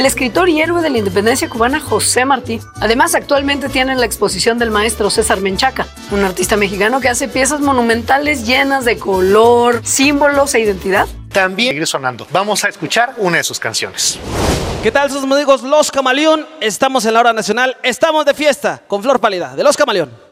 el escritor y héroe de la independencia cubana José Martí. Además, actualmente tienen la exposición del maestro César Menchaca, un artista mexicano que hace piezas monumentales llenas de color, símbolos e identidad. También sigue sonando. Vamos a escuchar una de sus canciones. ¿Qué tal, sus amigos Los Camaleón? Estamos en la hora nacional, estamos de fiesta con Flor Pálida de Los Camaleón.